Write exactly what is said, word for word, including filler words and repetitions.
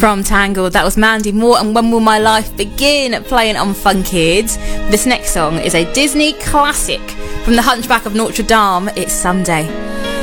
From Tangled, that was Mandy Moore and When Will My Life Begin, playing on Fun Kids. This next song is a Disney classic from The Hunchback of Notre Dame. It's Someday.